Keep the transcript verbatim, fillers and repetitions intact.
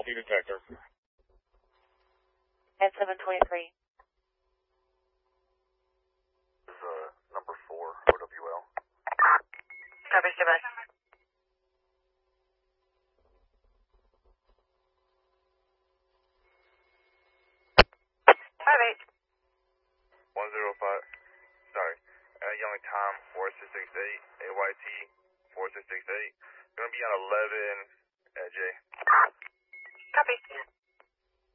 faulty detector. At seven twenty-three. This is uh, number four, O W L. Copy, stay by. Five eight. One zero five. Sorry. Uh, Young Tom four six six eight. A Y T four six six eight. Gonna be on eleven. Uh, J. Copy.